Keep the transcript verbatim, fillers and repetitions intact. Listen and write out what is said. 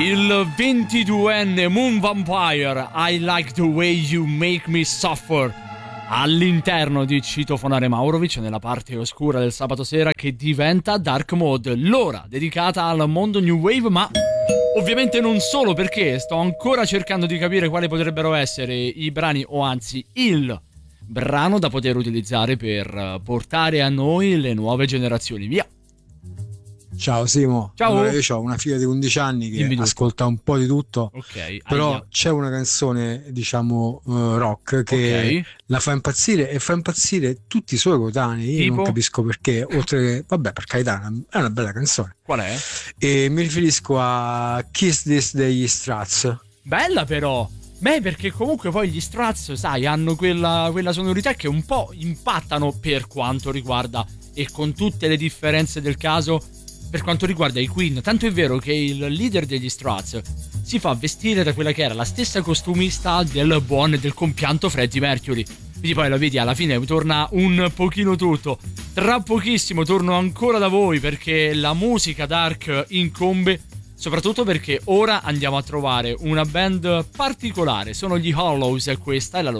Il ventiduenne Moon Vampire, I Like the Way You Make Me Suffer, all'interno di Citofonare Maurovic, nella parte oscura del sabato sera che diventa Dark Mode, l'ora dedicata al mondo New Wave, ma ovviamente non solo, perché sto ancora cercando di capire quali potrebbero essere i brani, o anzi il brano da poter utilizzare per portare a noi le nuove generazioni. Via! Ciao Simo. Ciao. Allora, io ho una figlia di undici anni che ascolta un po' di tutto. Ok. Però aia. c'è una canzone, diciamo, uh, rock che okay. la fa impazzire e fa impazzire tutti i suoi coetanei. Io tipo? non capisco perché, oltre che, vabbè, per carità, è una bella canzone. Qual è? E mi riferisco a Kiss This degli Struts. Bella però. Beh, perché comunque poi gli Struts, sai, hanno quella, quella sonorità che un po' impattano per quanto riguarda, e con tutte le differenze del caso, per quanto riguarda i Queen. Tanto è vero che il leader degli Struts si fa vestire da quella che era la stessa costumista del buon e del compianto Freddie Mercury. Quindi poi la vedi, alla fine torna un pochino tutto. Tra pochissimo torno ancora da voi, perché la musica dark incombe, soprattutto perché ora andiamo a trovare una band particolare. Sono gli Hollows, questa è la loro